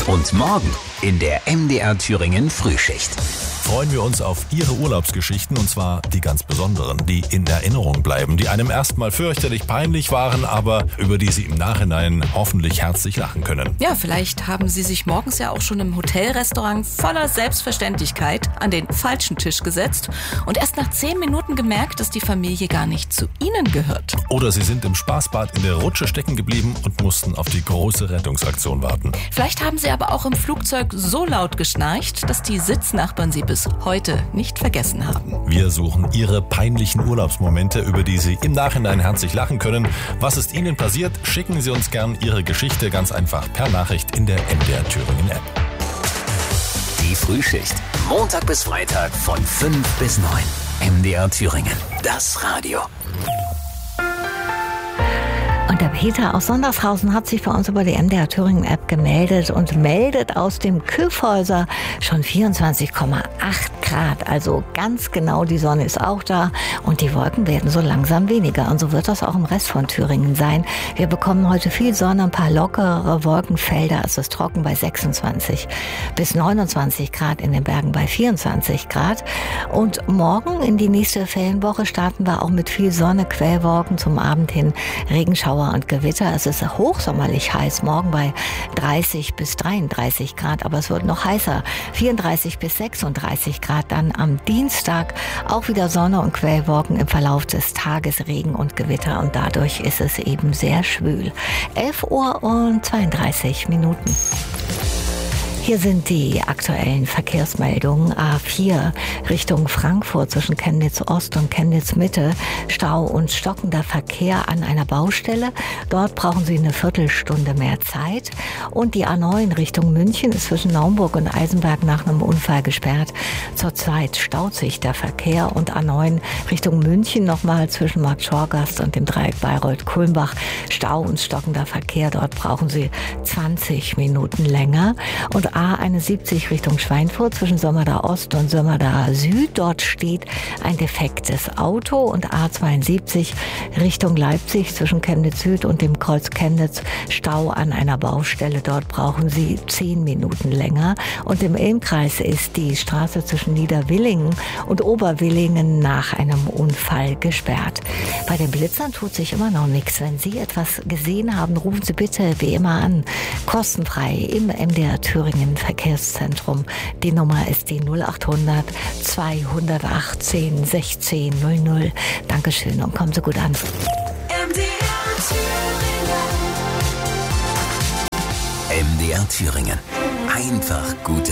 Und morgen in der MDR Thüringen Frühschicht freuen wir uns auf Ihre Urlaubsgeschichten, und zwar die ganz besonderen, die in Erinnerung bleiben, die einem erstmal fürchterlich peinlich waren, aber über die Sie im Nachhinein hoffentlich herzlich lachen können. Ja, vielleicht haben Sie sich morgens ja auch schon im Hotelrestaurant voller Selbstverständlichkeit an den falschen Tisch gesetzt und erst nach 10 Minuten gemerkt, dass die Familie gar nicht zu Ihnen gehört. Oder Sie sind im Spaßbad in der Rutsche stecken geblieben und mussten auf die große Rettungsaktion warten. Vielleicht haben Sie aber auch im Flugzeug so laut geschnarcht, dass die Sitznachbarn Sie bis heute nicht vergessen haben. Wir suchen Ihre peinlichen Urlaubsmomente, über die Sie im Nachhinein herzlich lachen können. Was ist Ihnen passiert? Schicken Sie uns gern Ihre Geschichte ganz einfach per Nachricht in der MDR Thüringen App. Die Frühschicht, Montag bis Freitag von 5 bis 9. MDR Thüringen, das Radio. Und der Peter aus Sondershausen hat sich bei uns über die MDR Thüringen App gemeldet und meldet aus dem Kyffhäuser schon 24,8 Grad. Also ganz genau, die Sonne ist auch da und die Wolken werden so langsam weniger. Und so wird das auch im Rest von Thüringen sein. Wir bekommen heute viel Sonne, ein paar lockere Wolkenfelder. Es ist trocken bei 26 bis 29 Grad, in den Bergen bei 24 Grad. Und morgen in die nächste Ferienwoche starten wir auch mit viel Sonne, Quellwolken, zum Abend hin Regenschauer und Gewitter. Es ist hochsommerlich heiß, morgen bei 30 bis 33 Grad, aber es wird noch heißer, 34 bis 36 Grad. Dann am Dienstag auch wieder Sonne und Quellwolken, im Verlauf des Tages Regen und Gewitter und dadurch ist es eben sehr schwül. 11 Uhr und 32 Minuten. Hier sind die aktuellen Verkehrsmeldungen. A4 Richtung Frankfurt zwischen Chemnitz Ost und Chemnitz Mitte. Stau und stockender Verkehr an einer Baustelle. Dort brauchen Sie eine Viertelstunde mehr Zeit. Und die A9 Richtung München ist zwischen Naumburg und Eisenberg nach einem Unfall gesperrt. Zurzeit staut sich der Verkehr und A9 Richtung München nochmal zwischen Marktschorgast und dem Dreieck Bayreuth-Kulmbach. Stau und stockender Verkehr. Dort brauchen Sie 20 Minuten länger. Und A71 Richtung Schweinfurt zwischen Sömmerda Ost und Sömmerda Süd. Dort steht ein defektes Auto. Und A72 Richtung Leipzig zwischen Chemnitz Süd und dem Kreuz Chemnitz. Stau an einer Baustelle. Dort brauchen Sie 10 Minuten länger. Und im Ilmkreis ist die Straße zwischen Niederwillingen und Oberwillingen nach einem Unfall gesperrt. Bei den Blitzern tut sich immer noch nichts. Wenn Sie etwas gesehen haben, rufen Sie bitte wie immer an. Kostenfrei im MDR Thüringen Verkehrszentrum. Die Nummer ist die 0800 218 16 00. Dankeschön und kommen Sie gut an. MDR Thüringen. Einfach gute